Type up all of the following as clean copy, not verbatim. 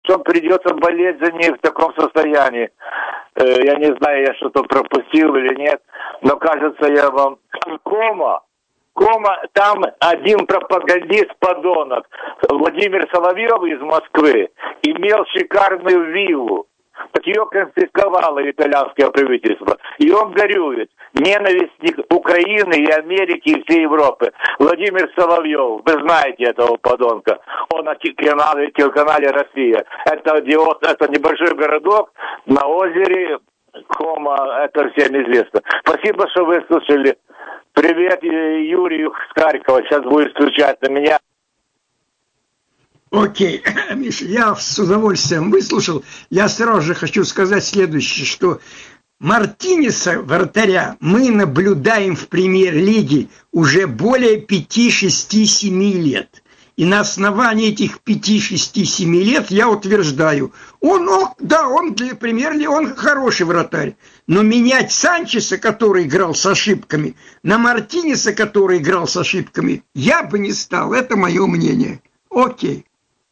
что придется болеть за них в таком состоянии. Я не знаю, я что-то пропустил или нет, но кажется, я вам... Кома, там один пропагандист-подонок, Владимир Соловьев из Москвы, имел шикарную виллу. Так ее конфисковало итальянское правительство. И он горюет. Ненавистник Украины и Америки и всей Европы. Владимир Соловьев. Вы знаете этого подонка. Он на телеканале «Россия». Это небольшой городок на озере Кома. Это всем известно. Спасибо, что вы слушали. Привет Юрию с Харькова. Сейчас будет включать на меня. Окей, Миша, я с удовольствием выслушал. Я сразу же хочу сказать следующее, что Мартинеса, вратаря, мы наблюдаем в премьер-лиге уже более 5, 6, 7 лет. И на основании этих 5, 6, 7 лет я утверждаю, он для премьер-лиги, он хороший вратарь. Но менять Санчеса, который играл с ошибками, на Мартинеса, который играл с ошибками, я бы не стал. Это мое мнение. Окей.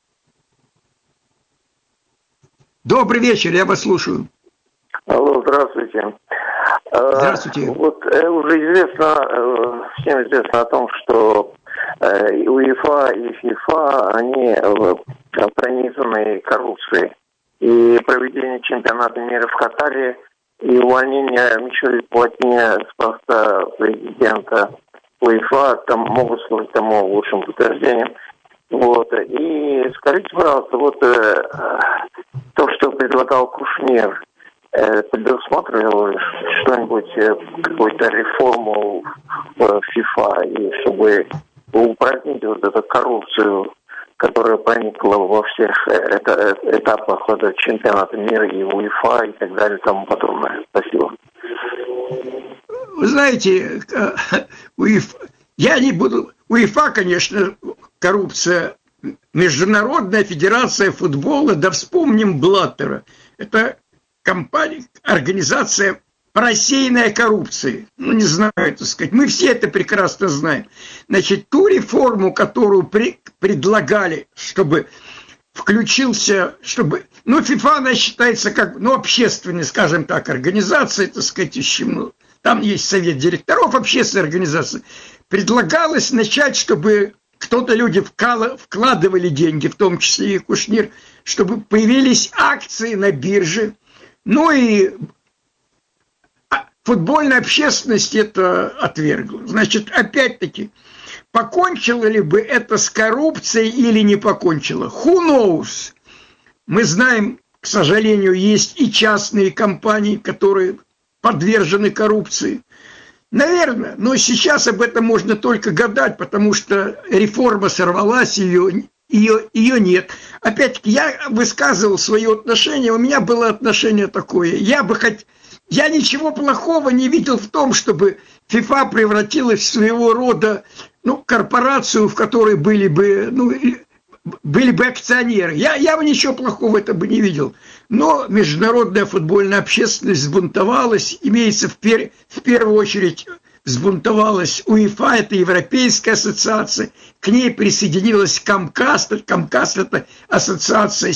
Добрый вечер, я вас слушаю. Алло, здравствуйте. Здравствуйте. Вот уже известно, всем известно о том, что УЕФА и ФИФА, они пронизаны коррупцией. И проведение чемпионата мира в Катаре и увольнение Мишеля Платине с поста президента УЕФА там могут служить тому лучшим подтверждением. Вот. И скажите, пожалуйста, вот то, что предлагал Кушнир, предусматривал что-нибудь, какую-то реформу в ФИФА, и чтобы упразднить вот эту коррупцию, которая проникла во всех этапах чемпионата мира и УЕФА и так далее и тому подобное. Спасибо. Вы знаете, УЕФА, конечно, коррупция. Международная федерация футбола, да вспомним Блаттера. Это организация по рассеянной коррупции. Ну, не знаю, так сказать. Мы все это прекрасно знаем. Значит, ту реформу, которую предлагали, чтобы включился, чтобы... Ну, ФИФА, она считается как, общественной, скажем так, организацией, так сказать, там есть совет директоров общественной организации. Предлагалось начать, чтобы люди вкладывали деньги, в том числе и Кушнир, чтобы появились акции на бирже. Ну и футбольная общественность это отвергла. Значит, опять-таки, покончило ли бы это с коррупцией или не покончило? Who knows? Мы знаем, к сожалению, есть и частные компании, которые подвержены коррупции. Наверное, но сейчас об этом можно только гадать, потому что реформа сорвалась, ее нет. Опять-таки, я высказывал свое отношение, у меня было отношение такое. Я ничего плохого не видел в том, чтобы ФИФА превратилась в своего рода корпорацию, в которой были бы акционеры. Я бы ничего плохого в этом бы не видел. Но международная футбольная общественность взбунтовалась, имеется в первую очередь взбунтовалась УЕФА, это Европейская ассоциация, к ней присоединилась Комкаст, это ассоциация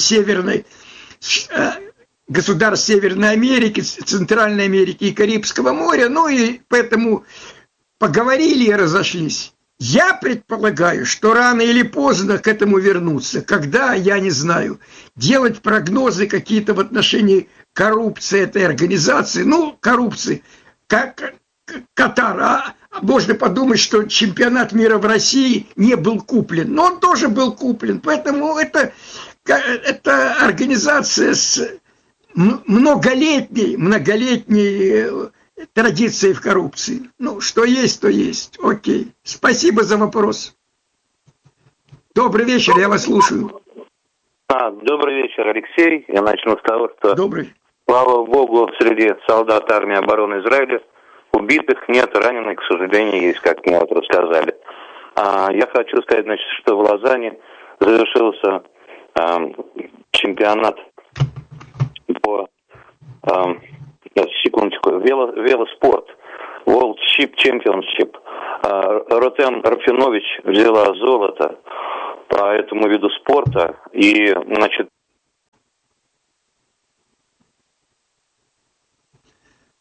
государств Северной Америки, Центральной Америки и Карибского моря, и поэтому поговорили и разошлись. Я предполагаю, что рано или поздно к этому вернуться. Когда, я не знаю. Делать прогнозы какие-то в отношении коррупции этой организации. Коррупции. Как Катар. Можно подумать, что чемпионат мира в России не был куплен. Но он тоже был куплен. Поэтому это организация с многолетней традиции в коррупции. Что есть, то есть. Окей. Спасибо за вопрос. Добрый вечер, я вас слушаю. Добрый вечер, Алексей. Я начну с того, что... Добрый. Слава Богу, среди солдат армии обороны Израиля убитых нет, раненых, к сожалению, есть, как мне рассказали. Я хочу сказать, что в Лозанне завершился чемпионат по... секундочку, велоспорт, World Ship Championship. Ротен Рафинович взяла золото по этому виду спорта, и,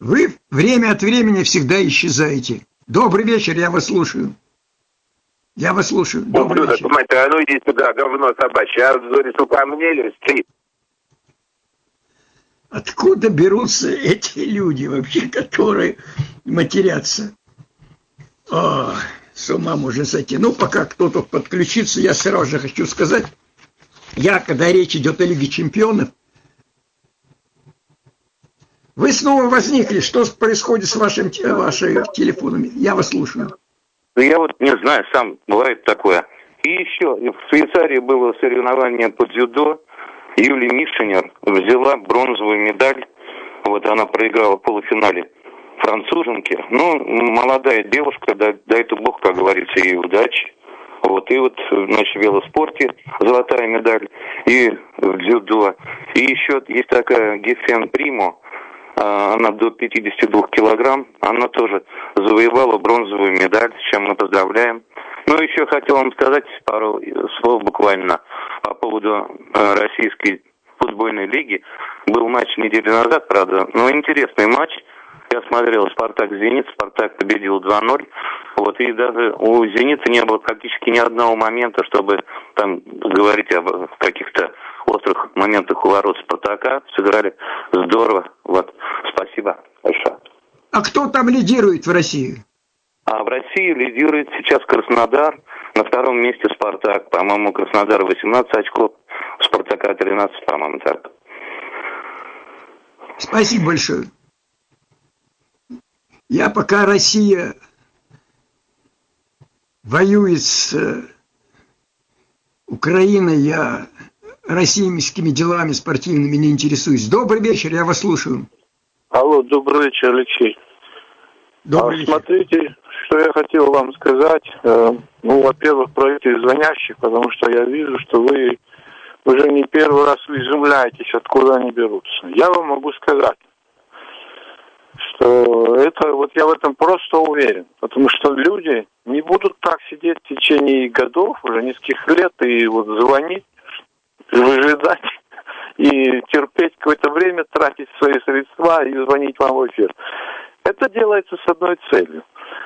Вы время от времени всегда исчезаете. Добрый вечер, я вас слушаю. Я вас слушаю. Добрый вечер. А ну иди сюда, говно собачье. А сука, мне ли ты? Откуда берутся эти люди вообще, которые матерятся? О, с ума можно сойти. Ну, пока кто-то подключится, я сразу же хочу сказать, когда речь идет о Лиге чемпионов, вы снова возникли. Что происходит с вашими телефонами? Я вас слушаю. Я вот не знаю, сам бывает такое. И еще в Швейцарии было соревнование по дзюдо. Юлия Мишинер взяла бронзовую медаль. Вот она проиграла в полуфинале француженке. Ну, молодая девушка, дай-то Бог, как говорится, ей удачи. Вот, и вот, значит, в велоспорте золотая медаль, и в дзюдо. И еще есть такая Гефен Примо, она до 52 килограмм, она тоже завоевала бронзовую медаль, с чем мы поздравляем. Ну, еще хотел вам сказать пару слов буквально по поводу российской футбольной лиги. Был матч неделю назад, правда, но интересный матч. Я смотрел «Спартак-Зенит», «Спартак» победил 2-0. Вот, и даже у «Зенита» не было практически ни одного момента, чтобы там говорить об каких-то острых моментах у ворот «Спартака». Сыграли здорово. Вот, спасибо большое. А кто там лидирует в России? А в России лидирует сейчас Краснодар. На втором месте «Спартак». По-моему, Краснодар 18 очков, у «Спартака» 13, по-моему, так. Спасибо большое. Пока Россия воюет с Украиной, я российскими делами спортивными не интересуюсь. Добрый вечер, я вас слушаю. Алло, добрый вечер, Алексей. Добрый вечер. Смотрите, что я хотел вам сказать. Во-первых, про этих звонящих, потому что я вижу, что вы уже не первый раз изумляетесь, откуда они берутся. Я вам могу сказать, что я в этом просто уверен, потому что люди не будут так сидеть в течение годов, уже нескольких лет, и вот звонить, выжидать и терпеть какое-то время, тратить свои средства и звонить вам в эфир. Это делается с одной целью.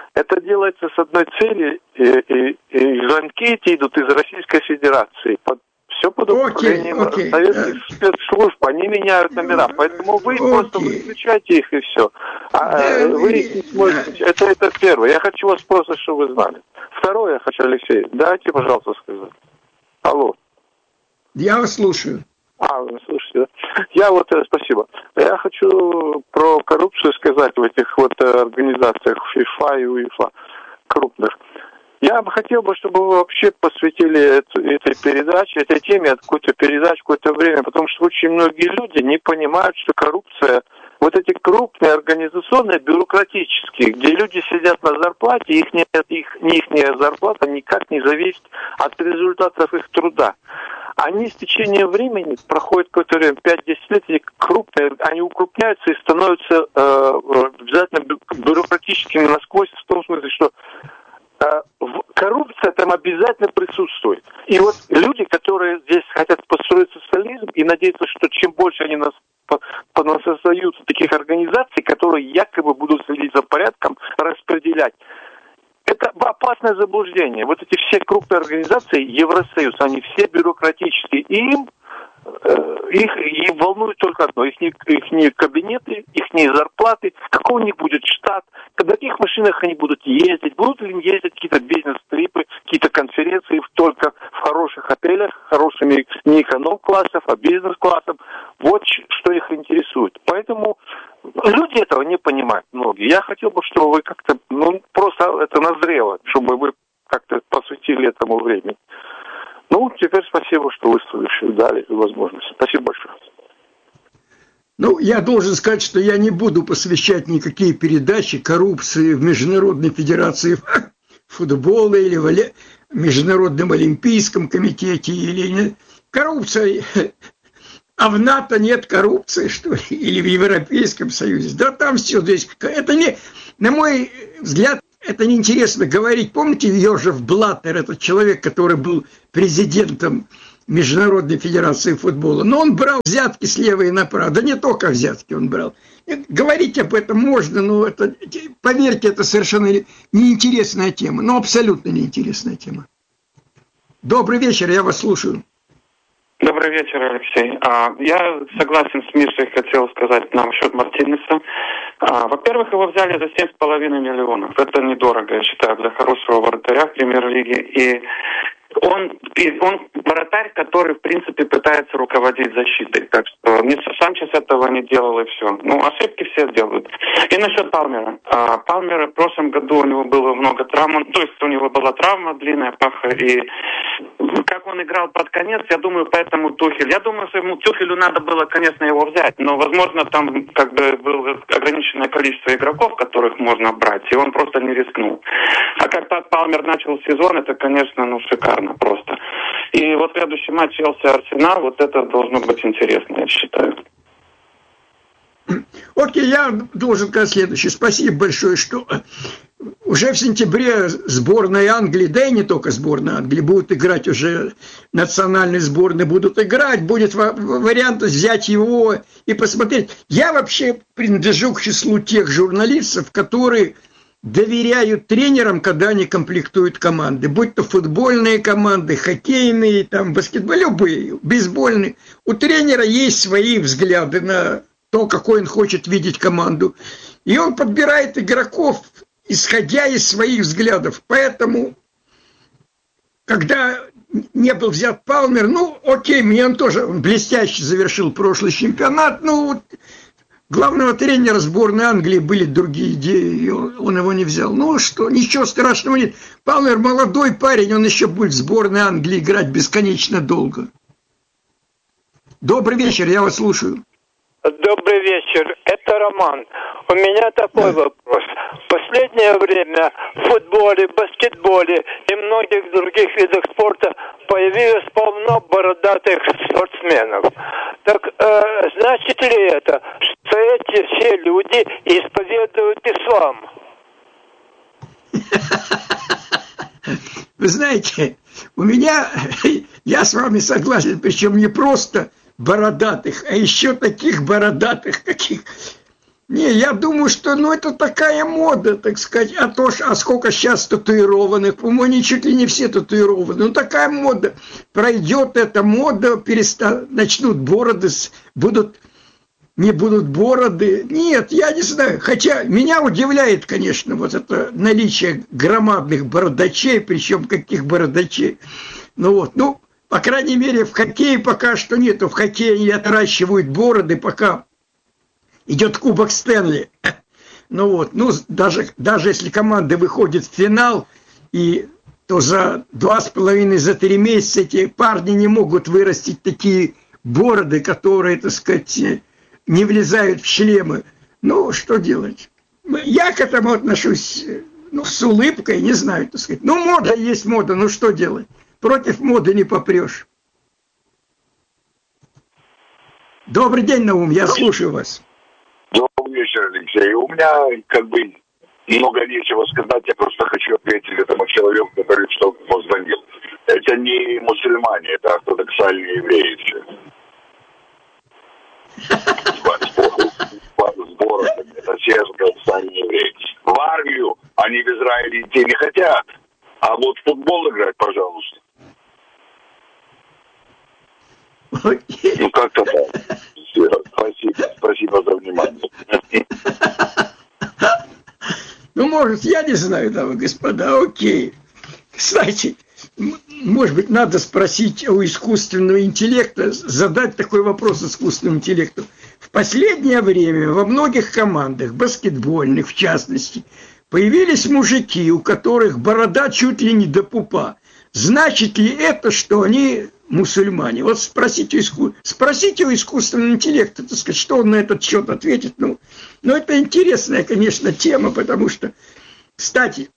И звонки эти идут из Российской Федерации. Все под управлением советских спецслужб, они меняют номера. Поэтому вы просто выключайте их и все. Вы их не сможете. Это первое. Я хочу вас просто, чтобы вы знали. Второе я хочу, Алексей, дайте, пожалуйста, сказать. Алло. Я вас слушаю. Вы слушаете, да? Спасибо. Я хочу про коррупцию сказать в этих организациях ФИФА и УЕФА крупных. Я бы хотел, чтобы вы вообще посвятили этой теме какую-то передачу, какое-то время, потому что очень многие люди не понимают, что коррупция, вот эти крупные организационные, бюрократические, где люди сидят на зарплате, их зарплата никак не зависит от результатов их труда. Они с течением времени, проходит какое-то время, 5-10 лет, эти крупные, они укрупняются и становятся обязательно бюрократическими насквозь, в том смысле, что коррупция там обязательно присутствует. И вот люди, которые здесь хотят построить социализм и надеются, что чем больше они создаются таких организаций, которые якобы будут следить за порядком, распределять. Это опасное заблуждение. Вот эти все крупные организации, Евросоюз, они все бюрократические. И их волнует только одно. Их кабинеты, их зарплаты, какой у них будет штат, на каких машинах они будут ездить, будут ли ездить какие-то бизнес-трипы, какие-то конференции только в хороших отелях, хорошими не эконом-классов, а бизнес-классом. Вот что их интересует. Поэтому люди этого не понимают, многие. Я хотел бы, чтобы вы как-то, просто это назрело, чтобы вы как-то посвятили этому времени. Теперь спасибо, что вы дали возможность. Спасибо большое. Я должен сказать, что я не буду посвящать никакие передачи коррупции в Международной Федерации футбола или в Международном Олимпийском комитете. Коррупция. А в НАТО нет коррупции, что ли? Или в Европейском Союзе? Да там все здесь. Это не, на мой взгляд, это неинтересно говорить. Помните, Йозеф Блаттер, этот человек, который был президентом Международной Федерации футбола. Но он брал взятки слева и направо. Да не только взятки он брал. Говорить об этом можно, но это, поверьте, это совершенно неинтересная тема. Ну, абсолютно неинтересная тема. Добрый вечер, я вас слушаю. Добрый вечер, Алексей. Я согласен с Мишей, хотел сказать насчет Мартинеса. Во-первых, его взяли за 7,5 миллионов. Это недорого, я считаю, для хорошего вратаря в премьер-лиге. И он вратарь, который, в принципе, пытается руководить защитой. Так что Санчес этого не делал, и все. Ну, ошибки все делают. И насчет Палмера. Палмера в прошлом году у него было много травм. То есть у него была травма, длинная паха. И как он играл под конец, я думаю, поэтому Тухель. Я думаю, что Тухелю надо было, конечно, его взять. Но, возможно, там как бы было ограниченное количество игроков, которых можно брать. И он просто не рискнул. А когда Палмер начал сезон, это, конечно, шикарно просто. И вот следующий матч Челси-Арсенал, вот это должно быть интересно, я считаю. Окей, я должен сказать следующее. Спасибо большое, что уже в сентябре сборная Англии, да и не только сборная Англии, будут играть уже, национальные сборные будут играть, будет вариант взять его и посмотреть. Я вообще принадлежу к числу тех журналистов, которые доверяют тренерам, когда они комплектуют команды, будь то футбольные команды, хоккейные, там, баскетбол, любые, бейсбольные. У тренера есть свои взгляды на то, какой он хочет видеть команду. И он подбирает игроков, исходя из своих взглядов. Поэтому, когда не был взят Палмер, окей, мне он тоже блестяще завершил прошлый чемпионат, главного тренера сборной Англии были другие идеи, и он его не взял. Что, ничего страшного нет. Палмер молодой парень, он еще будет в сборной Англии играть бесконечно долго. Добрый вечер, я вас слушаю. Добрый вечер, это Роман. У меня такой вопрос. В последнее время в футболе, баскетболе и многих других видах спорта появилось полно бородатых спортсменов. Так значит ли это, что эти все люди исповедуют ислам? Вы знаете, я с вами согласен, причем не просто бородатых, а еще таких бородатых, каких... я думаю, что, это такая мода, так сказать, а сколько сейчас татуированных, по-моему, они чуть ли не все татуированы, такая мода, пройдет эта мода, начнут бороды, не будут бороды, нет, я не знаю, хотя меня удивляет, конечно, вот это наличие громадных бородачей, причем каких бородачей, по крайней мере, в хоккее пока что нету. В хоккее они отращивают бороды, пока идет Кубок Стэнли. Даже если команда выходит в финал, то за 2,5, за 3 месяца эти парни не могут вырастить такие бороды, которые, так сказать, не влезают в шлемы. Что делать? Я к этому отношусь, с улыбкой, не знаю, так сказать. Мода есть мода, что делать? Против моды не попрешь. Добрый день, Наум, я слушаю вас. Добрый вечер, Алексей. У меня много нечего сказать, я просто хочу ответить этому человеку, который что-то позвонил. Это не мусульмане, это ортодоксальные евреи. Сборы, это все ортодоксальные евреи. В армию они в Израиле идти не хотят, а вот в футбол играть, пожалуйста. Как-то так. Спасибо за внимание. Может, я не знаю, дамы и господа, окей. Кстати, может быть, надо спросить у искусственного интеллекта, задать такой вопрос искусственному интеллекту. В последнее время во многих командах, баскетбольных в частности, появились мужики, у которых борода чуть ли не до пупа. Значит ли это, что они мусульмане? Вот спросите у искусственного интеллекта, так сказать, что он на этот счет ответит. Это интересная, конечно, тема, потому что, кстати,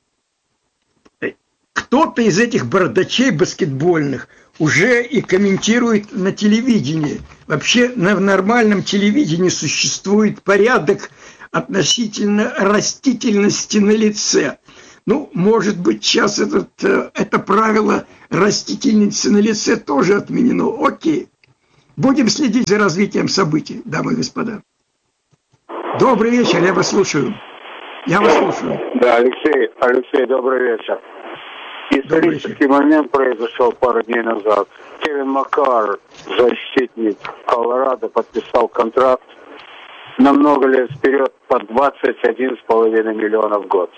кто-то из этих бородачей баскетбольных уже и комментирует на телевидении. Вообще в нормальном телевидении существует порядок относительно растительности на лице. Ну, может быть, сейчас это правило растительницы на лице тоже отменено. Окей. Будем следить за развитием событий, дамы и господа. Добрый вечер, я вас слушаю. Да, Алексей, добрый вечер. Исторический момент произошел пару дней назад. Кевин Маккар, защитник Колорадо, подписал контракт на много лет вперед по 21,5 миллиона в год.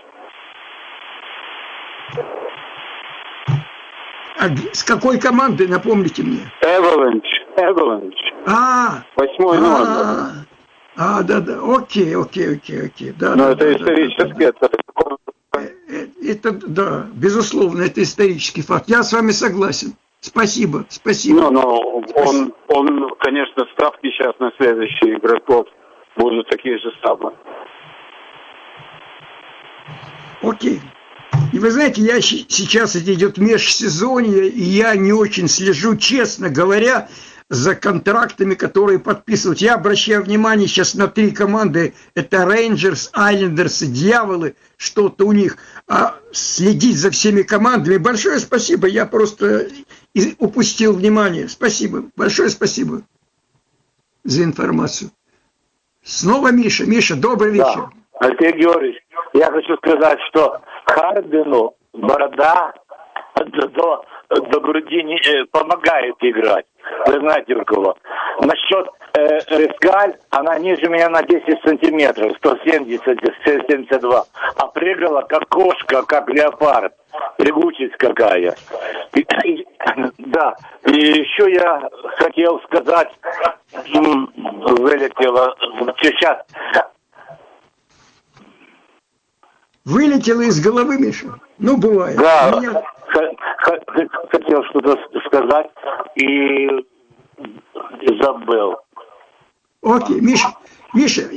А с какой командой, напомните мне? Avalanche. 8-й номер. Да. Окей. Да, но это исторически. Это, да, безусловно, это исторический факт. Я с вами согласен. Спасибо. Но он, конечно, ставки сейчас на следующих игроков будут такие же самые. Окей. И вы знаете, сейчас идет межсезонье, и я не очень слежу, честно говоря, за контрактами, которые подписывают. Я обращаю внимание сейчас на 3 команды. Это Рейнджерс, Айлендерс и Дьяволы. Что-то у них. А следить за всеми командами. Большое спасибо. Я просто упустил внимание. Спасибо. Большое спасибо за информацию. Снова Миша. Миша, добрый вечер. Да. Алексей Георгиевич, я хочу сказать, что Хардену борода до груди помогает играть. Вы знаете, Юркова. Насчет Рескаль, она ниже меня на 10 сантиметров, 170-72. А прыгала как кошка, как леопард. Прыгучесть какая. Да. И еще я хотел сказать, вылетело сейчас. Вылетело из головы, Миша? Ну, бывает. Да, хотел что-то сказать и забыл. Окей, Миша,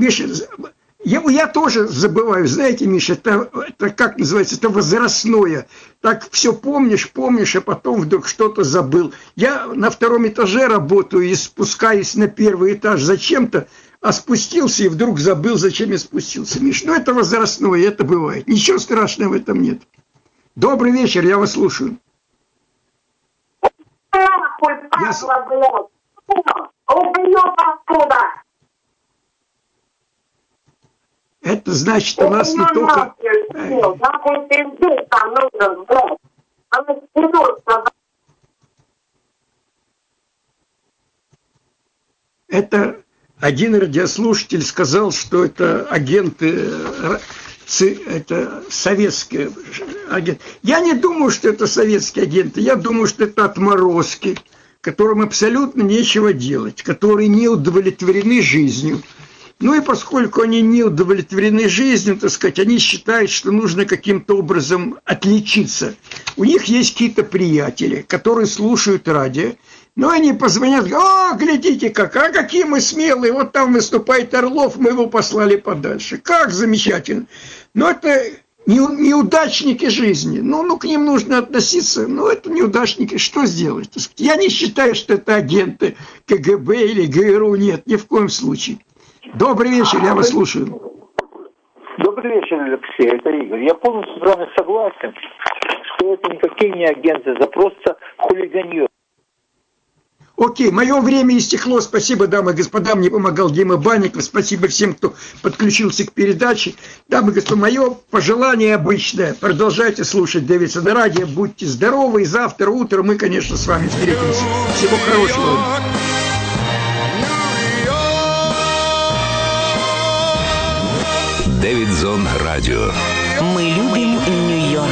я тоже забываю. Знаете, Миша, это как называется, это возрастное. Так все помнишь, а потом вдруг что-то забыл. Я на 2-м этаже работаю и спускаюсь на 1-й этаж зачем-то, а спустился и вдруг забыл, зачем я спустился. Миш, это возрастное, это бывает. Ничего страшного в этом нет. Добрый вечер, я вас слушаю. Это значит, у нас не только... Это один радиослушатель сказал, что это агенты, это советские агенты. Я не думаю, что это советские агенты, я думаю, что это отморозки, которым абсолютно нечего делать, которые не удовлетворены жизнью. Ну и поскольку они не удовлетворены жизнью, так сказать, они считают, что нужно каким-то образом отличиться. У них есть какие-то приятели, которые слушают радио, но они позвонят, глядите, какие мы смелые, вот там выступает Орлов, мы его послали подальше. Как замечательно. Но это неудачники жизни. К ним нужно относиться. Это неудачники. Что сделать? Я не считаю, что это агенты КГБ или ГРУ. Нет, ни в коем случае. Добрый вечер, я вас слушаю. Добрый вечер, Алексей, это Игорь. Я полностью с вами согласен, что это никакие не агенты, это просто хулиганье. Окей, мое время истекло. Спасибо, дамы и господа. Мне помогал Дима Банников. Спасибо всем, кто подключился к передаче. Дамы и господа, мое пожелание обычное. Продолжайте слушать Дэвидсона радио. Будьте здоровы. И завтра утром мы, конечно, с вами встретимся. Всего хорошего. Дэвидсон радио. Мы любим Нью-Йорк.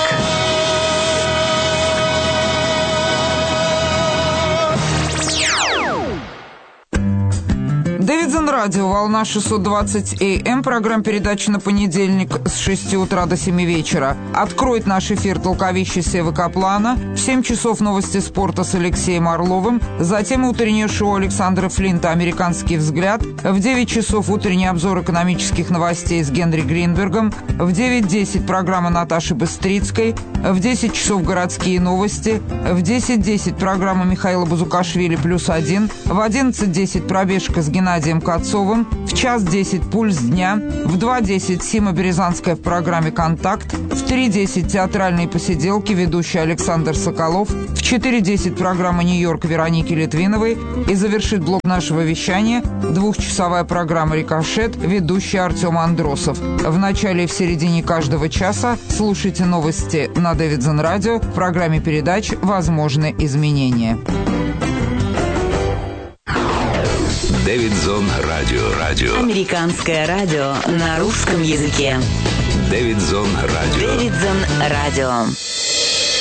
Дэвидсон радио, волна 620 АМ, программа передачи на понедельник с 6 утра до 7 вечера. Откроет наш эфир толковище Севы Каплана, в 7 часов новости спорта с Алексеем Орловым, затем утреннее шоу Александра Флинта «Американский взгляд», в 9 часов утренний обзор экономических новостей с Генри Гринбергом, в 9:10 программа Наташи Быстрицкой, в 10 часов городские новости, в 10:10 программа Михаила Бузукашвили «+1», в 11:10 пробежка с Геннадием Кацовым, в 1:10 «Пульс дня», в 2:10 Сима Березанская в программе «Контакт», в 3:10 театральные посиделки, ведущий Александр Соколов, в 4:10 программа «Нью-Йорк» Вероники Литвиновой и завершит блок нашего вещания 2-часовая программа «Рикошет», ведущий Артем Андросов. В начале и в середине каждого часа слушайте новости на Дэвидсон Радио. В программе передач «Возможны изменения». Дэвидсон Радио. Американское радио на русском языке. Дэвидсон Радио. Дэвидсон Радио.